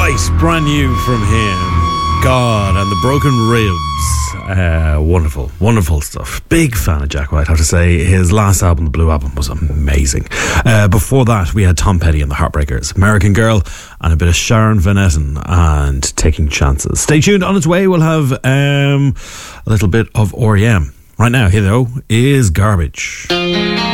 Right, brand new from him. God and the Broken Ribs. Wonderful, wonderful stuff. Big fan of Jack White, I have to say. His last album, the Blue Album, was amazing. Before that, we had Tom Petty and the Heartbreakers, American Girl, and a bit of Sharon Van Etten and Taking Chances. Stay tuned. On its way, we'll have a little bit of R.E.M. Right now, here though, is Garbage.